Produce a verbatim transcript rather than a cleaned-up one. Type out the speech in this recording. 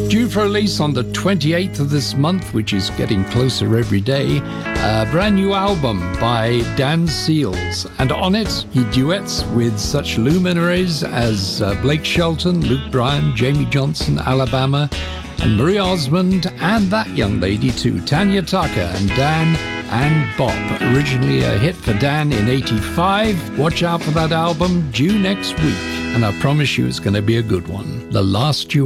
Due for release on the twenty-eighth of this month, which is getting closer every day, a brand new album by Dan Seals. And on it, he duets with such luminaries as uh, Blake Shelton, Luke Bryan, Jamie Johnson, Alabama, and Marie Osmond, and that young lady too, Tanya Tucker, and Dan and Bob. Originally a hit for Dan in eighty-five. Watch out for that album, due next week. And I promise you it's going to be a good one. The Last Duet.